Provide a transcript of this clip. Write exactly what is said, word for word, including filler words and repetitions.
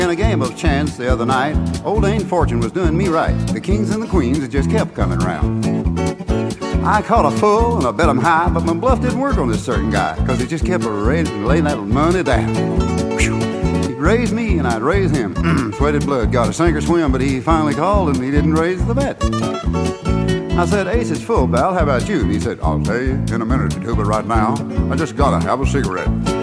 In a game of chance the other night, old Dame Fortune was doing me right. The kings and the queens just kept coming round. I caught a full and I bet him high, but my bluff didn't work on this certain guy, cause he just kept raising, laying that money down. He'd raise me and I'd raise him. Sweated blood, got a sink or swim, but he finally called and he didn't raise the bet. I said, Ace is full, pal, how about you? And he said, I'll tell you in a minute or two, but right now I just gotta have a cigarette.